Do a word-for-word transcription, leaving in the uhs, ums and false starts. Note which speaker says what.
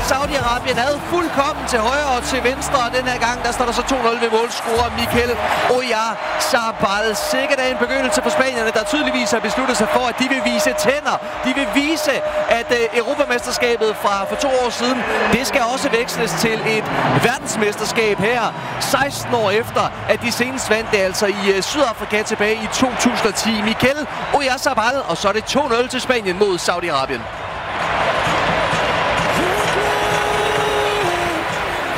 Speaker 1: Saudi-Arabien havde fuldkommen til højre og til venstre, og den her gang, der står der så to nul ved målscorer Mikel Oyarzabal. Sikkert er en begyndelse for spanierne, der tydeligvis har besluttet sig for, at de vil vise tænder. De vil vise, at uh, Europamesterskabet fra for to år siden, det skal også veksles til et verdensmesterskab her, seksten år efter, at de senest vandt det altså i uh, Sydafrika tilbage i to tusind og ti. Mikel Oyarzabal, og så er det to nul til Spanien mod Saudi-Arabien.